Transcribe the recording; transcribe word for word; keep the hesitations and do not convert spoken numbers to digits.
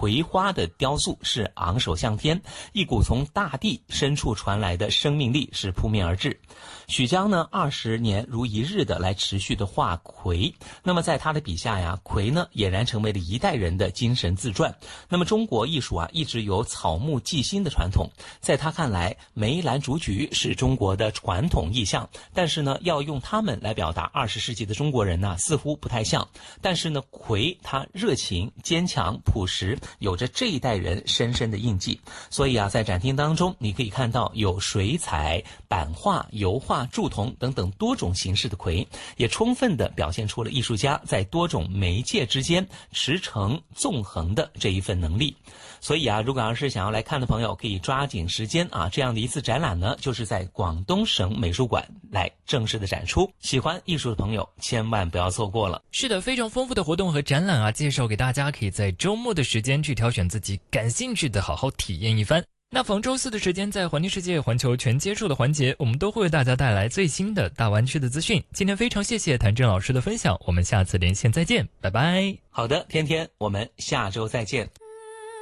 葵花的雕塑是昂首向天，一股从大地深处传来的生命力是扑面而至。许江呢，二十年如一日的来持续的画葵，那么在他的笔下呀，葵呢俨然成为了一代人的精神自传。那么中国艺术啊，一直有草木祭新的传统，在他看来，梅兰竹菊是中国的传统意象，但是呢，要用它们来表达二十世纪的中国人呢，似乎不太像。但是呢，葵它热情、坚强、朴实，有着这一代人深深的印记。所以啊，在展厅当中，你可以看到有水彩、版画、油画、铸铜等等多种形式的葵，也充分地表现出了艺术家在多种媒介之间驰骋纵横的这一份能力。所以啊，如果要是想要来看的朋友，可以抓紧时间啊，这样的一次展览呢，就是在广东省美术馆来正式的展出。喜欢艺术的朋友千万不要错过了。 是的，非常丰富的活动和展览啊，介绍给大家，可以在周末的时间去挑选自己感兴趣的，好好体验一番。那逢周四的时间，在环球世界环球全接触的环节，我们都会为大家带来最新的大湾区的资讯。今天非常谢谢谭震老师的分享，我们下次连线再见，拜拜。 好的，天天，我们下周再见。